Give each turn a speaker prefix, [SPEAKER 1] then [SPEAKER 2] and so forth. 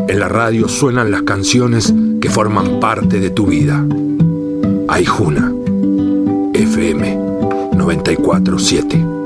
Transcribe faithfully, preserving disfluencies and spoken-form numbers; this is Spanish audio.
[SPEAKER 1] En la radio suenan las canciones que forman parte de tu vida. Aijuna, F M noventa y cuatro punto siete.